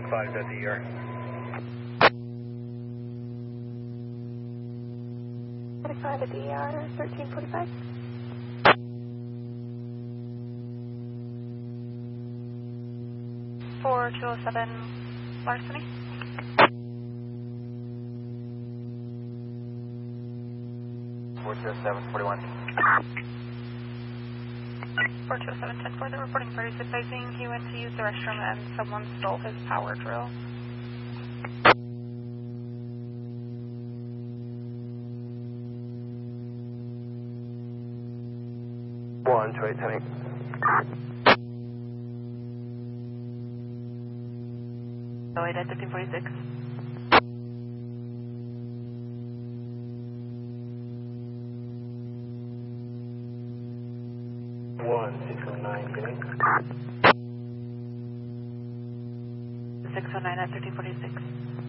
5 at the ER. 45 at the ER, 1345. For 207 larceny. Four 741. 427 10-4, they're reporting parties advising he went to use the restroom and someone stole his power drill. One, 280. Oh, I did 1346. One, 609, getting. 609 at 1346.